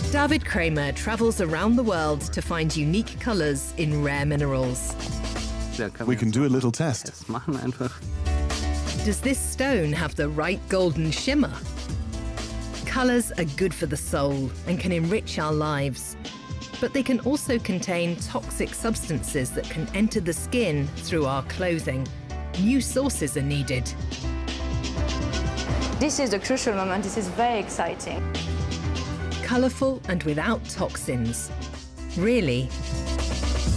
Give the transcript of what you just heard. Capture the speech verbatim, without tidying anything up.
David Kramer travels around the world to find unique colors in rare minerals. We can do a little test. Does this stone have the right golden shimmer? Colors are good for the soul and can enrich our lives. But they can also contain toxic substances that can enter the skin through our clothing. New sources are needed. This is a crucial moment. This is very exciting. Colourful and without toxins. Really,